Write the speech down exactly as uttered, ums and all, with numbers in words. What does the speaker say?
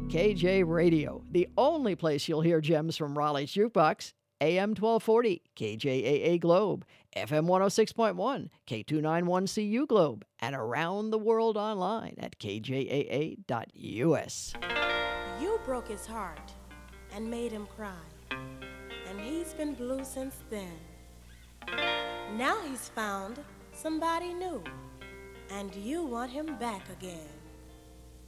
K J Radio, the only place you'll hear gems from Raleigh's Jukebox. A M twelve forty, K J A A Globe, F M one oh six point one, K two ninety-one C U Globe, and around the world online at K J A A dot U S. You broke his heart and made him cry, and he's been blue since then. Now he's found somebody new, and you want him back again.